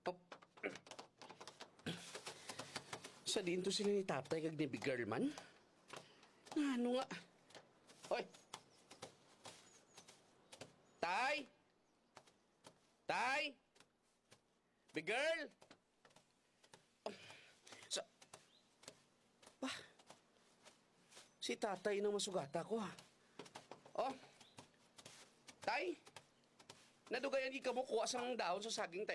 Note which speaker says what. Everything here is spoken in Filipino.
Speaker 1: Oh. Sa din to sila ni tatay kag ni big girl man? Ano nga? Hoy! Tay! Tay! Big girl! Sa... Ba? Si tatay nang masugata ko ha. Oh! Tay! Nadugayan di ka mo kuha sang dahon sa saging tay.